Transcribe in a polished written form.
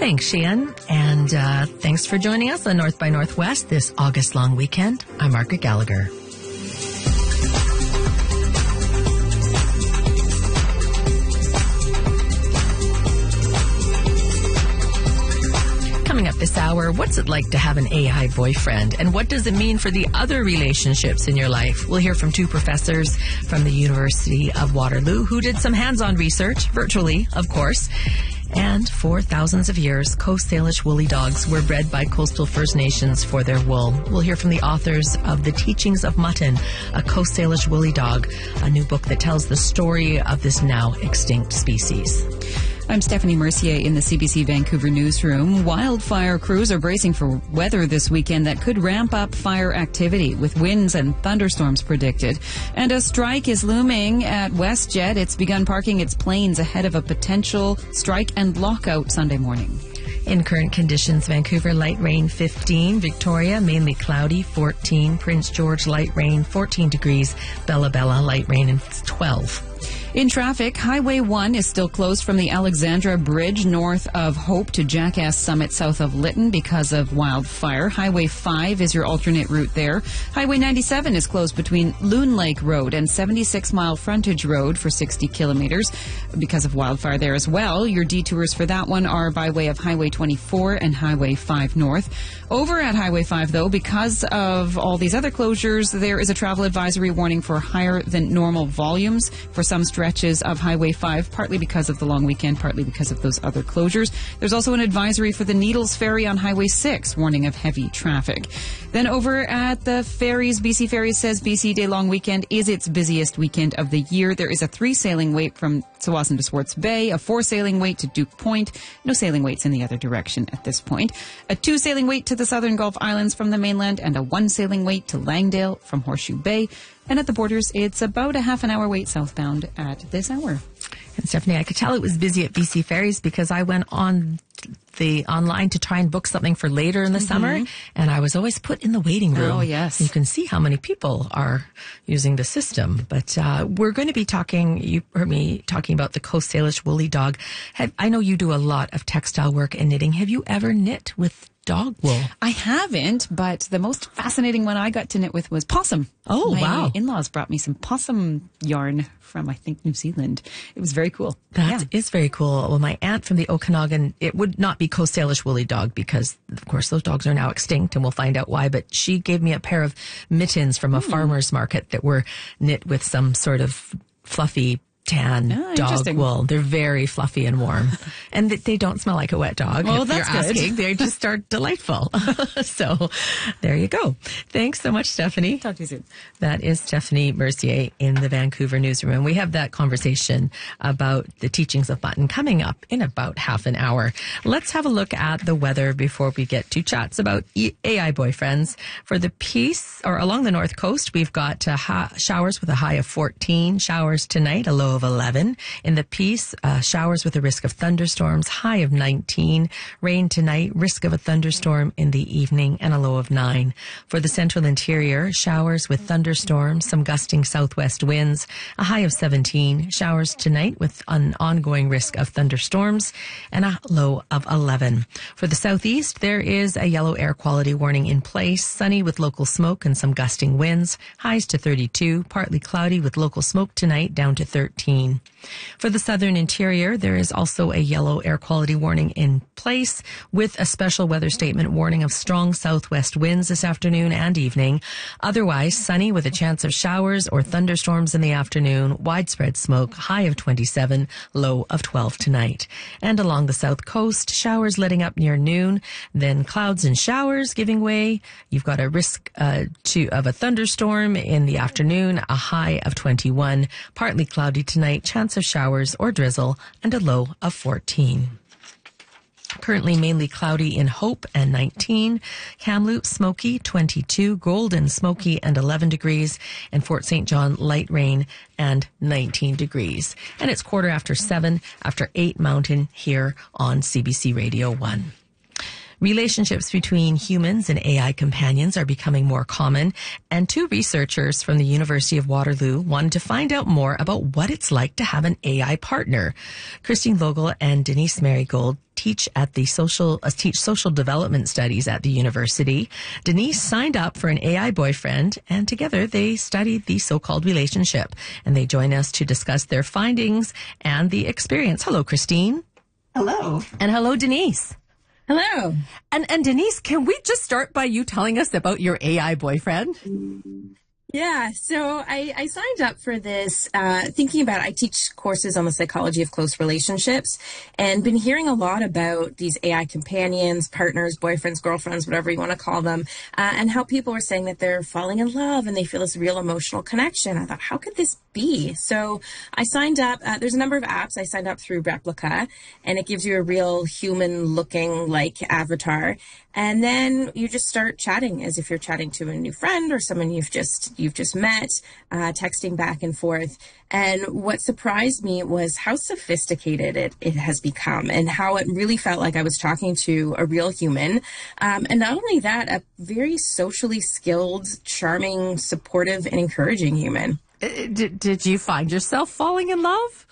Thanks, Sheehan. And thanks for joining us on North by Northwest this August long weekend. I'm Margaret Gallagher. Coming up this hour, what's it like to have an AI boyfriend? And what does it mean for the other relationships in your life? We'll hear from two professors from the University of Waterloo who did some hands-on research, virtually, of course. And for thousands of years, Coast Salish woolly dogs were bred by coastal First Nations for their wool. We'll hear from the authors of The Teachings of Mutton, a Coast Salish woolly dog, a new book that tells the story of this now extinct species. I'm Stephanie Mercier in the CBC Vancouver newsroom. Wildfire crews are bracing for weather this weekend that could ramp up fire activity with winds and thunderstorms predicted. And a strike is looming at WestJet. It's begun parking its planes ahead of a potential strike and lockout Sunday morning. In current conditions, Vancouver, light rain 15, Victoria, mainly cloudy 14, Prince George, light rain 14 degrees, Bella Bella, light rain and 12. In traffic, Highway 1 is still closed from the Alexandra Bridge north of Hope to Jackass Summit south of Lytton because of wildfire. Highway 5 is your alternate route there. Highway 97 is closed between Loon Lake Road and 76 Mile Frontage Road for 60 kilometers because of wildfire there as well. Your detours for that one are by way of Highway 24 and Highway 5 North. Over at Highway 5, though, because of all these other closures, there is a travel advisory warning for higher than normal volumes for some stretches of Highway 5, partly because of the long weekend, partly because of those other closures. There's also an advisory for the Needles Ferry on Highway 6, warning of heavy traffic. Then over at the ferries, BC Ferries says BC Day Long Weekend is its busiest weekend of the year. There is a 3 sailing wait from Tsawwassen to Swartz Bay, a 4 sailing wait to Duke Point, no sailing waits in the other direction at this point, a 2 sailing wait to the Southern Gulf Islands from the mainland, and a 1 sailing wait to Langdale from Horseshoe Bay. And at the borders, it's about a half an hour wait southbound at this hour. And Stephanie, I could tell it was busy at BC Ferries because I went on the online to try and book something for later in the summer, and I was always put in the waiting room. Oh, yes. You can see how many people are using the system. But we're going to be talking, you heard me talking about the Coast Salish woolly dog. I know you do a lot of textile work and knitting. Have you ever knit with dog wool? I haven't, but the most fascinating one I got to knit with was possum. Oh, wow. My in-laws brought me some possum yarn from, I think, New Zealand. It was very cool. That is very cool. Well, my aunt from the Okanagan, it would not be Coast Salish woolly dog because, of course, those dogs are now extinct, and we'll find out why. But she gave me a pair of mittens from a farmer's market that were knit with some sort of fluffy tan dog wool. They're very fluffy and warm. And they don't smell like a wet dog. Oh, if that's you're good. Asking. They just are delightful. So there you go. Thanks so much, Stephanie. Talk to you soon. That is Stephanie Mercier in the Vancouver newsroom. And we have that conversation about the teachings of Mutton coming up in about half an hour. Let's have a look at the weather before we get to chats about AI boyfriends. For the Peace, or along the north coast, we've got showers with a high of 14, showers tonight, a low of 11. In the Peace, showers with a risk of thunderstorms, high of 19. Rain tonight, risk of a thunderstorm in the evening, and a low of 9. For the central interior, showers with thunderstorms, some gusting southwest winds, a high of 17. Showers tonight with an ongoing risk of thunderstorms, and a low of 11. For the southeast, there is a yellow air quality warning in place, sunny with local smoke and some gusting winds, highs to 32, partly cloudy with local smoke tonight, down to 13. For the southern interior, there is also a yellow air quality warning in place with a special weather statement warning of strong southwest winds this afternoon and evening. Otherwise, sunny with a chance of showers or thunderstorms in the afternoon, widespread smoke, high of 27, low of 12 tonight. And along the south coast, showers letting up near noon, then clouds and showers giving way. You've got a risk of a thunderstorm in the afternoon, a high of 21, partly cloudy tonight, chance of showers or drizzle, and a low of 14. Currently mainly cloudy in Hope and 19. Kamloops, smoky, 22. Golden, smoky and 11 degrees. And Fort St. John, light rain and 19 degrees. And it's 7:15 after 8 Mountain here on CBC Radio 1. Relationships between humans and AI companions are becoming more common, and 2 researchers from the University of Waterloo wanted to find out more about what it's like to have an AI partner. Christine Vogel and Denise Marigold teach social development studies at the university. Denise signed up for an AI boyfriend, and together they studied the so-called relationship. And they join us to discuss their findings and the experience. Hello, Christine. Hello. And hello, Denise. Hello. And Denise, can we just start by you telling us about your AI boyfriend? Yeah, so I signed up for this thinking about, I teach courses on the psychology of close relationships, and been hearing a lot about these AI companions, partners, boyfriends, girlfriends, whatever you want to call them, and how people were saying that they're falling in love and they feel this real emotional connection. I thought, how could this be? So I signed up. There's a number of apps. I signed up through Replica, and it gives you a real human-looking like avatar. And then you just start chatting as if you're chatting to a new friend or someone you've just met, texting back and forth. And what surprised me was how sophisticated it has become, and how it really felt like I was talking to a real human. And not only that, a very socially skilled, charming, supportive, and encouraging human. Did you find yourself falling in love?